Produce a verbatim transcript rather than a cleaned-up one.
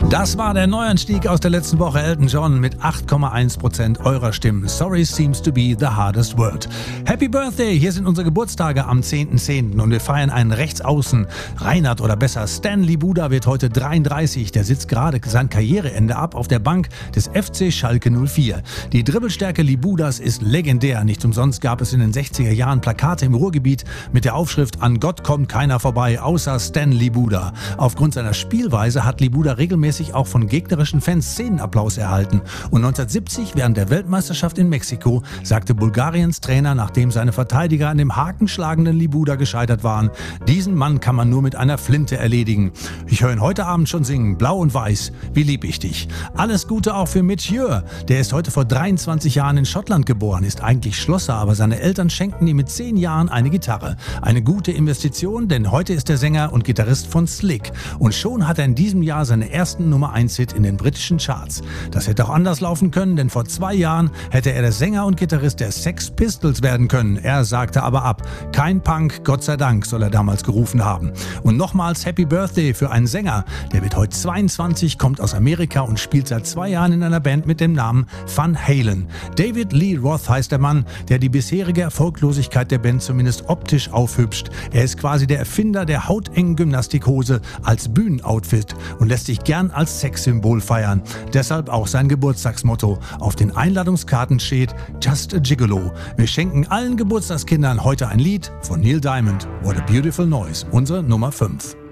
Das war der Neuanstieg aus der letzten Woche. Elton John mit acht Komma eins Prozent eurer Stimmen. Sorry seems to be the hardest word. Happy Birthday! Hier sind unsere Geburtstage am zehnten zehnten und wir feiern einen Rechtsaußen. Reinhard oder besser Stan Libuda wird heute dreiunddreißig. Der sitzt gerade sein Karriereende ab auf der Bank des F C Schalke null vier. Die Dribbelstärke Libudas ist legendär. Nicht umsonst gab es in den sechziger Jahren Plakate im Ruhrgebiet mit der Aufschrift "An Gott kommt keiner vorbei, außer Stan Libuda". Aufgrund seiner Spielweise hat Libuda regelmäßig auch von gegnerischen Fans Szenenapplaus erhalten. Und neunzehnhundertsiebzig, während der Weltmeisterschaft in Mexiko, sagte Bulgariens Trainer, nachdem seine Verteidiger an dem hakenschlagenden Libuda gescheitert waren: "Diesen Mann kann man nur mit einer Flinte erledigen." Ich höre ihn heute Abend schon singen, Blau und Weiß, wie lieb ich dich. Alles Gute auch für Mitch Ure. Der ist heute vor dreiundzwanzig Jahren in Schottland geboren, ist eigentlich Schlosser, aber seine Eltern schenkten ihm mit zehn Jahren eine Gitarre. Eine gute Investition, denn heute ist er Sänger und Gitarrist von Slick. Und schon hat er in diesem Jahr seine ersten Nummer eins Hit in den britischen Charts. Das hätte auch anders laufen können, denn vor zwei Jahren hätte er der Sänger und Gitarrist der Sex Pistols werden können. Er sagte aber ab. Kein Punk, Gott sei Dank, soll er damals gerufen haben. Und nochmals Happy Birthday für einen Sänger. Der wird heute zweiundzwanzig, kommt aus Amerika und spielt seit zwei Jahren in einer Band mit dem Namen Van Halen. David Lee Roth heißt der Mann, der die bisherige Erfolglosigkeit der Band zumindest optisch aufhübscht. Er ist quasi der Erfinder der hautengen Gymnastikhose als Bühnenoutfit und lässt sich gern als Sexsymbol feiern. Deshalb auch sein Geburtstagsmotto. Auf den Einladungskarten steht Just a Gigolo. Wir schenken allen Geburtstagskindern heute ein Lied von Neil Diamond. What a Beautiful Noise, unsere Nummer fünf.